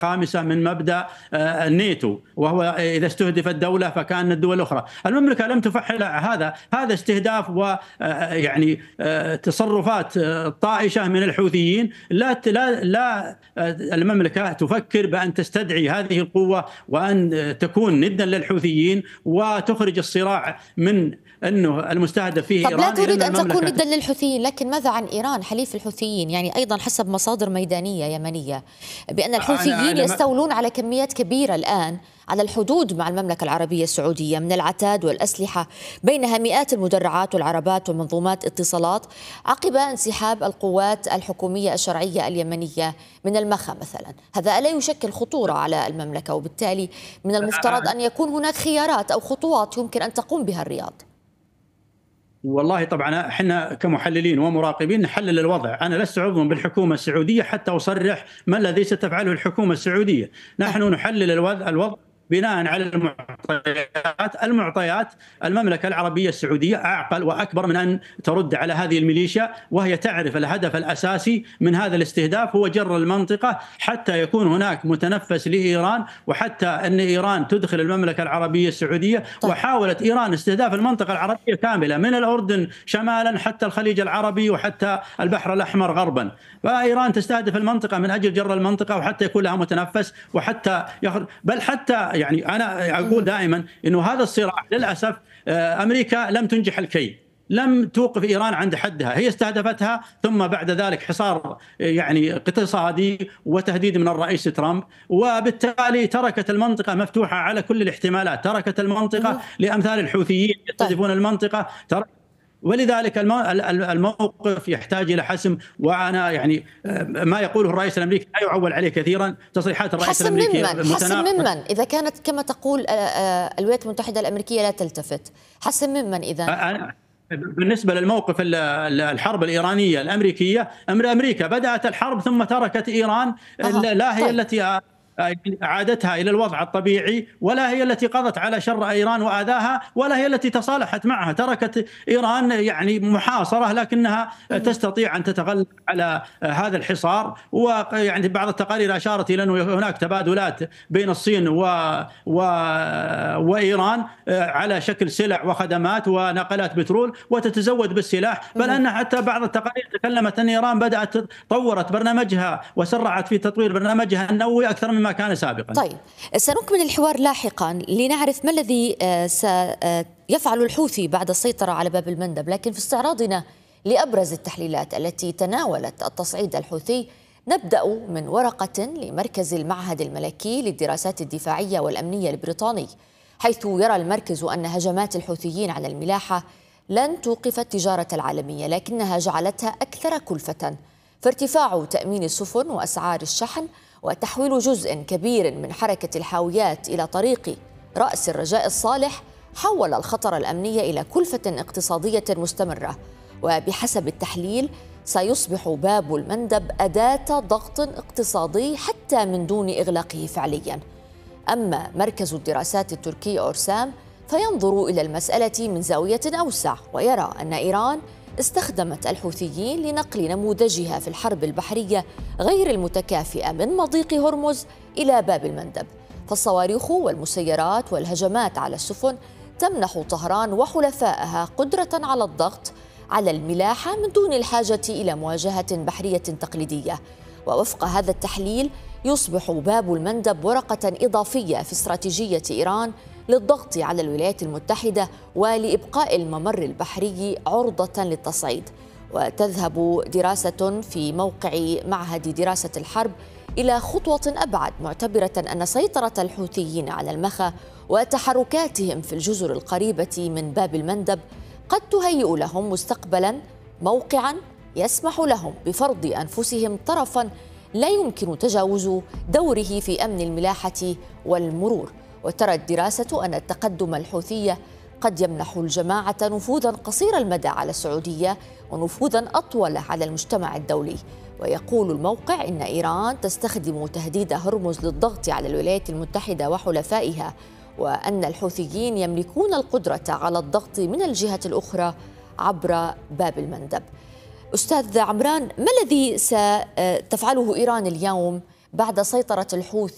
خامسة من مبدأ الناتو، وهو إذا استهدفت دولة فكأن الدول الأخرى. المملكة لم تفعل هذا استهداف ويعني تصرفات طائشة من الحوثيين. لا المملكة تفكر بأن تستدعي هذه القوة وأن تكون ندا للحوثيين وتخرج الصراع من أنه المستهدف فيه إيران. طب لا تريد أن تكون ندا للحوثيين، لكن ماذا عن إيران حليف الحوثيين؟ يعني أيضا حسب مصادر ميدانية يمنية بأن الحوثيين يستولون على كميات كبيرة الآن على الحدود مع المملكة العربية السعودية من العتاد والأسلحة، بينها مئات المدرعات والعربات ومنظومات اتصالات، عقب انسحاب القوات الحكومية الشرعية اليمنية من المخا مثلا. هذا ألا يشكل خطورة على المملكة؟ وبالتالي من المفترض أن يكون هناك خيارات أو خطوات يمكن أن تقوم بها الرياض. والله طبعا احنا كمحللين ومراقبين نحلل الوضع. انا لست عضوا بالحكومه السعوديه حتى اصرح ما الذي ستفعله الحكومه السعوديه. نحن نحلل الوضع بناء على المعطيات. المملكة العربية السعودية أعقل وأكبر من أن ترد على هذه الميليشيا، وهي تعرف الهدف الأساسي من هذا الاستهداف هو جر المنطقة حتى يكون هناك متنفس لإيران، وحتى أن إيران تدخل المملكة العربية السعودية. وحاولت إيران استهداف المنطقة العربية كاملة من الأردن شمالا حتى الخليج العربي وحتى البحر الأحمر غربا. فإيران تستهدف المنطقة من أجل جر المنطقة وحتى يكون لها متنفس وحتى بل حتى يعني أنا أقول دائما أنه هذا الصراع للأسف أمريكا لم تنجح الكي، لم توقف إيران عند حدها. هي استهدفتها ثم بعد ذلك حصار يعني اقتصادي وتهديد من الرئيس ترامب، وبالتالي تركت المنطقة مفتوحة على كل الاحتمالات، تركت المنطقة لأمثال الحوثيين يستهدفون المنطقة. ولذلك الموقف يحتاج إلى حسم. وأنا يعني ما يقوله الرئيس الأمريكي لا يعول عليه كثيرا. تصريحات الرئيس الأمريكي حسم ممن إذا كانت كما تقول الولايات المتحدة الأمريكية لا تلتفت؟ حسم ممن إذا؟ بالنسبة للموقف الحرب الإيرانية الأمريكية، أمريكا بدأت الحرب ثم تركت إيران. لا هي التي أعادتها إلى الوضع الطبيعي، ولا هي التي قضت على شر إيران وآذاها، ولا هي التي تصالحت معها. تركت إيران يعني محاصرة، لكنها تستطيع أن تتغلب على هذا الحصار. ويعني بعض التقارير أشارت إلى أنه هناك تبادلات بين الصين وإيران على شكل سلع وخدمات ونقلات بترول، وتتزود بالسلاح. بل أن حتى بعض التقارير تكلمت أن إيران بدأت طورت برنامجها وسرعت في تطوير برنامجها النووي أكثر مما كان سابقا. طيب سنكمل الحوار لاحقا لنعرف ما الذي سيفعل الحوثي بعد السيطرة على باب المندب، لكن في استعراضنا لأبرز التحليلات التي تناولت التصعيد الحوثي نبدأ من ورقة لمركز المعهد الملكي للدراسات الدفاعية والأمنية البريطاني، حيث يرى المركز أن هجمات الحوثيين على الملاحة لن توقف التجارة العالمية، لكنها جعلتها أكثر كلفة، فارتفاع تأمين السفن وأسعار الشحن وتحويل جزء كبير من حركة الحاويات إلى طريق رأس الرجاء الصالح حول الخطر الأمني إلى كلفة اقتصادية مستمرة. وبحسب التحليل سيصبح باب المندب أداة ضغط اقتصادي حتى من دون إغلاقه فعليا. أما مركز الدراسات التركي أورسام فينظر إلى المسألة من زاوية أوسع، ويرى أن إيران استخدمت الحوثيين لنقل نموذجها في الحرب البحرية غير المتكافئة من مضيق هرمز إلى باب المندب. فالصواريخ والمسيرات والهجمات على السفن تمنح طهران وحلفائها قدرة على الضغط على الملاحة من دون الحاجة إلى مواجهة بحرية تقليدية. ووفق هذا التحليل يصبح باب المندب ورقة إضافية في استراتيجية إيران للضغط على الولايات المتحدة ولإبقاء الممر البحري عرضة للتصعيد. وتذهب دراسة في موقع معهد دراسة الحرب إلى خطوة أبعد، معتبرة أن سيطرة الحوثيين على المخا وتحركاتهم في الجزر القريبة من باب المندب قد تهيئ لهم مستقبلا موقعا يسمح لهم بفرض أنفسهم طرفا لا يمكن تجاوز دوره في أمن الملاحة والمرور. وترى الدراسة أن التقدم الحوثي قد يمنح الجماعة نفوذا قصير المدى على السعودية ونفوذا أطول على المجتمع الدولي. ويقول الموقع إن إيران تستخدم تهديد هرمز للضغط على الولايات المتحدة وحلفائها، وأن الحوثيين يملكون القدرة على الضغط من الجهة الأخرى عبر باب المندب. أستاذ عمران، ما الذي ستفعله إيران اليوم بعد سيطرة الحوثي